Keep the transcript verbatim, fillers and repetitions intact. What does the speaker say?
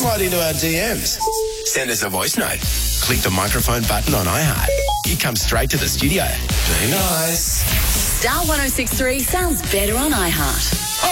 slide into our D Ms. Send us a voice note. Click the microphone button on iHeart. It comes straight to the studio. Be nice. Star one oh six three sounds better on iHeart.